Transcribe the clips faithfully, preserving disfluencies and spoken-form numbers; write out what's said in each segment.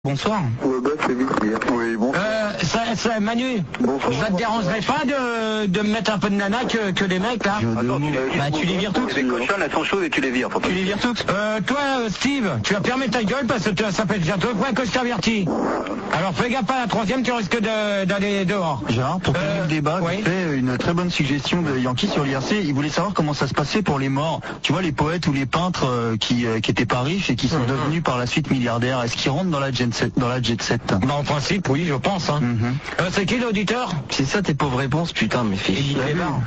Bonsoir. Ouais, bah, c'est vite. Oui, bonsoir. Euh, ça, ça, Manu, Bonsoir. ça te dérangerait pas de, de me mettre un peu de nana que, que les mecs là? Attends, tu, Bah tu les vires toutes. les cochonnes, elles sont chaudes et tu les vires. Faut pas Tu les vires toutes. Euh, toi, euh, Steve, tu vas fermer ta gueule parce que tu- ça fait déjà deux fois que je t'avertis. Alors fais gaffe à la troisième, tu risques de- d'aller dehors. Gérard, pour terminer Euh, le débat, oui. j'ai fait une très bonne suggestion de Yankee sur l'I R C. Il voulait savoir comment ça se passait pour les morts. Tu vois, les poètes ou les peintres euh, qui euh, qui étaient pas riches et qui sont Mhm. devenus par la suite milliardaires. Est-ce qu'ils rentrent dans la jet set, dans la jet set? Bah en principe, oui, je pense. Hein. Mhm. Euh, c'est qui l'auditeur? C'est ça tes pauvres réponses, putain, mais fais chier.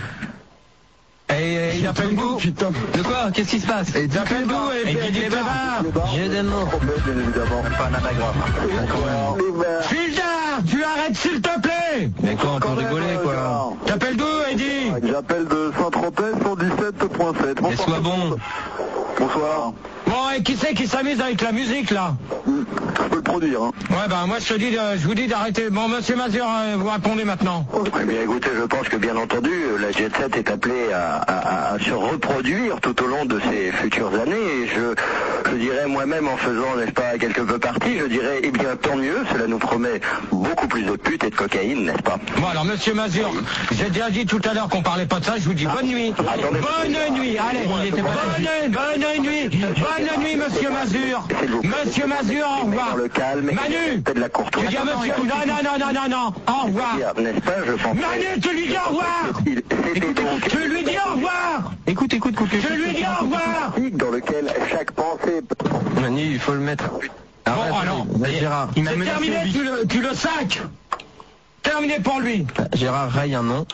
Et euh, il appelle d'où? Putain. De quoi? Qu'est-ce qui se passe? Il appelle d'où? Et il dit Clébar. J'ai des mots. bien évidemment. Pas un anagramme. Fildar, tu arrêtes s'il te plaît. Mais quoi, on peut rigoler quoi. T'appelles d'où, Eddie? J'appelle de Saint-Tropez cent dix-sept point sept. Et sois bon. Bonsoir. Bon, et qui c'est qui s'amuse avec la musique là? Je peux le produire. Hein. Ouais, bah moi je te dis, de- je vous dis d'arrêter. Bon, monsieur Mazur, euh, vous répondez maintenant. Eh bien écoutez, je pense que bien entendu, la Jet Set est appelée à, à- à se reproduire tout au long de ces futures années. Et je, je dirais moi-même en faisant, n'est-ce pas, quelque peu partie, je dirais, eh bien tant mieux, cela nous promet beaucoup plus de putes et de cocaïne, n'est-ce pas? Bon, alors monsieur Mazur, j'ai déjà dit tout à l'heure qu'on parlait pas de ça, je vous dis bonne nuit. Attendez. Bonne nuit, allez. Bonne, bonne nuit, bonne nuit, monsieur Mazur. Monsieur Mazur, au revoir. Dans le calme et Manu, c'est de la tu courtoisie. dis à monsieur, non, non, non, non, non, non, au revoir. N'est-ce pas, je pense. Manu, tu lui dis au revoir. Il- C'était donc Tu lui dis au revoir. Écoute, écoute, écoute. Tu lui dis au revoir. dans lequel chaque pensée Manu, il faut le mettre. Bon, alors, Vas-y, Gérard. Il m'a c'est menacé, terminé, lui. tu le, tu le sacs. Terminé pour lui. Gérard raye un nom.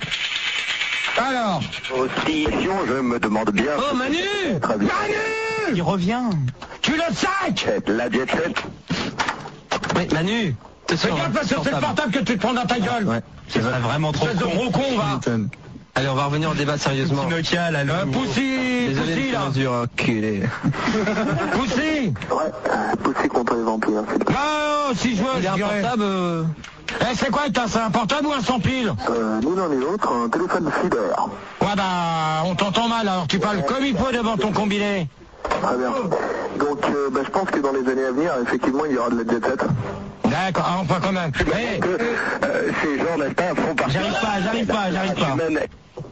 Alors, aussi, je me demande bien. oh Manu, Très bien. Manu, Il revient. tu le sacs. La Jet Set. Oui, Manu. Fais gaffe parce que c'est le portable que tu te prends dans ta gueule. Ouais, c'est vraiment trop Espèce de gros con, va. Allez, on va revenir au débat sérieusement. Nokia, là, Euh, Poussy, Désolé, Poussy, là. mesure, enculé. Poussy. Ouais, poussé contre les vampires. c'est- Ah, si je veux, Il je a un dirais. portable. euh, Eh, c'est quoi, t'as, c'est un portable ou un sans pile? Euh, ni l'un ni l'autre, un téléphone filaire. Ouais, bah, on t'entend mal, alors tu parles comme il faut devant ton combiné. Très bien. Donc, euh, bah, je pense que dans les années à venir, effectivement, il y aura de la jet set. D'accord, ah, enfin quand même. Eh, Que euh, ces gens, n'est-ce pas, font partie. j'arrive pas, j'arrive pas, j'arrive pas. Humaine.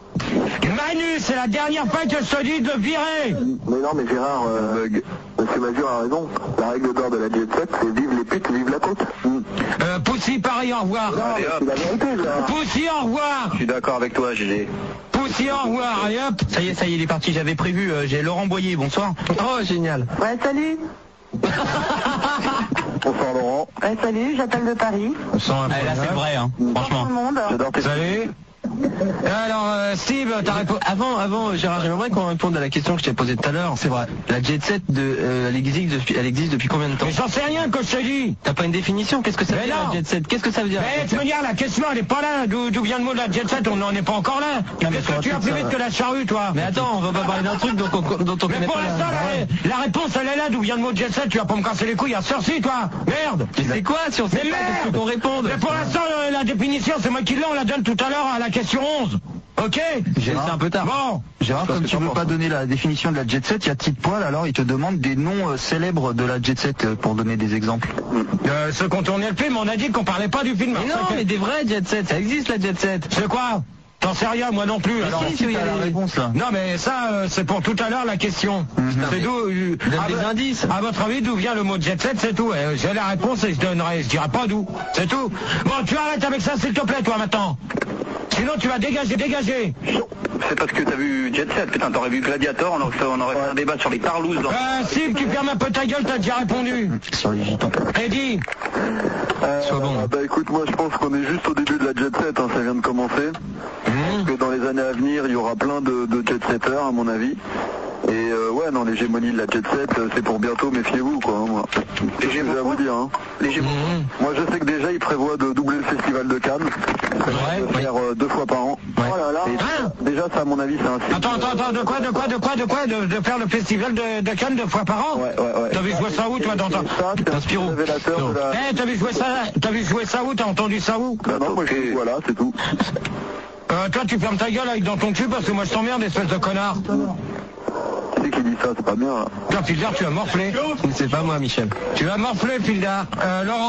Manu, c'est la dernière fois que je te dis de le virer. Mais non, mais Gérard, euh, Monsieur Mazur a raison. La règle d'or de la jet set, c'est vive les putes, vive la côte. Mm. Euh, Poussy, pareil, au revoir. Non, mais c'est la vérité, Gérard. Poussy, au revoir. Je suis d'accord avec toi, Gégé. Poussy, au revoir. Allez hop. Ça y est, ça y est, il est parti. J'avais prévu. euh, J'ai Laurent Boyer. Bonsoir. Oh, génial. Ouais, salut. Bonsoir Laurent. Ouais, salut, j'appelle de Paris. Ah, là, c'est vrai, hein. Bonjour Franchement. tout le monde. J'adore tes Salut. Alors, euh, Steve, t'as répondu. Avant, avant, euh, Gérard, j'aimerais qu'on réponde à la question que je t'ai posée tout à l'heure. C'est vrai. La jet set, de, euh, elle, existe depuis, elle existe depuis combien de temps? Mais j'en sais rien que je te dis. T'as pas une définition? Qu'est-ce que ça Mais veut dire non. la jet set? Qu'est-ce que ça veut dire? Mais tu me dis, la question elle est pas là. D'où d'où vient le mot de la jet set? On n'en est pas encore là. mais Qu'est-ce faut que tu as rappeler plus ça, vite là. que la charrue, toi? Mais attends, on va pas parler d'un truc dont on, dont on Mais connaît pour pas l'instant, la... la, la réponse elle est là. D'où vient le mot jet set? Tu vas pas me casser les couilles à sorci, toi. Merde. Mais c'est quoi si on sait Mais pas? Qu'est-ce merde. qu'on réponde? Mais pour l'instant, euh, la définition, c'est moi qui l'ai. On la donne tout à l'heure à la question onze. Ok? C'est un peu tard. Bon. Gérard, Parce comme que tu t'en veux penses, pas hein. donner la définition de la jet set, il y a Tite Poil, alors il te demande des noms euh, célèbres de la jet set euh, pour donner des exemples. Euh, ceux qui ont tourné le film, on a dit qu'on parlait pas du film. Mais non, C'est- mais des vrais jet set, ça existe la jet set. C'est quoi? T'en sais rien, moi non plus. Alors, si, si, il y a t'as la réponse, là. Non, mais ça, euh, c'est pour tout à l'heure la question. C'est d'où euh, Donne à des vo- indices. À votre avis, d'où vient le mot jet set? C'est tout. Euh, J'ai la réponse et je donnerai. Je dirai pas d'où. C'est tout. Bon, tu arrêtes avec ça, s'il te plaît, toi, maintenant. Sinon, tu vas dégager, dégager. C'est parce que t'as vu Jet Set, putain, t'aurais vu Gladiator, on aurait fait, on aurait fait un débat sur les parlouses dans... Euh, Steve, tu fermes un peu ta gueule, t'as déjà répondu. Sur les gitans. Eddie, Euh, Sois bon. Bah écoute, moi je pense qu'on est juste au début de la jet set, hein, ça vient de commencer. Mmh. Que dans les années à venir, il y aura plein de, de jet setters à mon avis. Et euh, ouais, non, l'hégémonie de la jet set, euh, c'est pour bientôt, méfiez-vous quoi. Hein, moi. Les Je Gémeaux vais vous dire. Hein. Les Gémeaux. Mmh. Moi je sais que déjà ils prévoient de doubler le festival de Cannes. Ouais, de faire euh, deux fois par an. Ouais. Oh là là. Et Hein déjà ça à mon avis c'est un signe. Attends, attends, attends, de quoi, de quoi, de quoi, de quoi de, de faire le festival de, de Cannes deux fois par an? Ouais, ouais, ouais. T'as vu jouer ça où, toi, dans ta... Et ça, c'est un Dans Spirou. révélateur de la... Eh, t'as vu jouer ça, t'as vu jouer ça où? T'as entendu ça où? Bah non, moi je dis, voilà, c'est tout. Euh, toi, tu fermes ta gueule avec dans ton cul parce que moi je t'emmerde, espèce de connard. C'est c'est qui dit ça, c'est pas bien là. Toi, Fildar, tu vas morfler. C'est pas moi, Michel. Tu vas morfler, Fildar. Euh, Laurent.